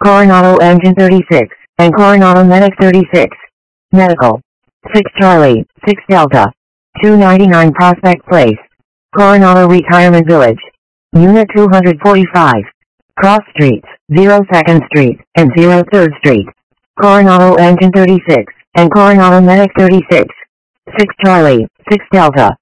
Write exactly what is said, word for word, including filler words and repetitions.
Coronado Engine thirty-six, and Coronado Medic thirty-six. Medical. six Charlie, six Delta. two ninety-nine Prospect Place. Coronado Retirement Village. Unit two forty-five. Cross Streets, zero second Street, and zero third Street. Coronado Engine thirty-six, and Coronado Medic thirty-six. six Charlie, six Delta.